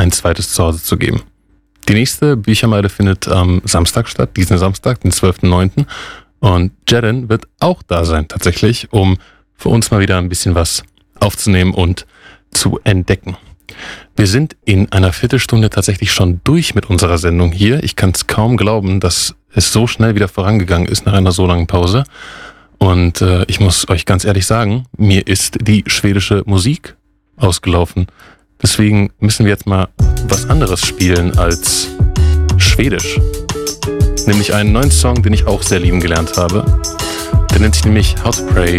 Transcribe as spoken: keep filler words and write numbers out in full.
ein zweites Zuhause zu geben. Die nächste Büchermeile findet am Samstag statt, diesen Samstag, den zwölften neunten Und Jaren wird auch da sein tatsächlich, um für uns mal wieder ein bisschen was aufzunehmen und zu entdecken. Wir sind in einer Viertelstunde tatsächlich schon durch mit unserer Sendung hier. Ich kann es kaum glauben, dass es so schnell wieder vorangegangen ist nach einer so langen Pause. Und äh, ich muss euch ganz ehrlich sagen, mir ist die schwedische Musik ausgelaufen. Deswegen müssen wir jetzt mal was anderes spielen als Schwedisch. Nämlich einen neuen Song, den ich auch sehr lieben gelernt habe. Der nennt sich nämlich How to Pray